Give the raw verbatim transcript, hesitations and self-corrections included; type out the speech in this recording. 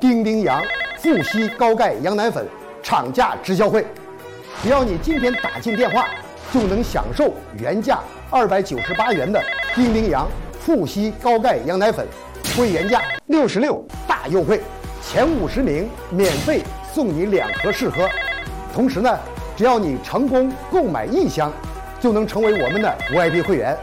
丁丁洋富硒高钙羊奶粉厂家直销会，只要你今天打进电话，就能享受原价二百九十八元的丁丁洋富硒高钙羊奶粉，会原价六十六大优惠，前五十名免费送你两盒试喝。同时呢，只要你成功购买一箱，就能成为我们的 V I P 会员。